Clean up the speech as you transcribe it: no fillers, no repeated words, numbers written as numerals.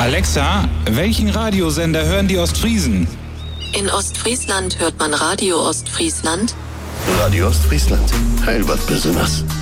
Alexa, welchen Radiosender hören die Ostfriesen? In Ostfriesland hört man Radio Ostfriesland. Radio Ostfriesland, heil was Besonderes.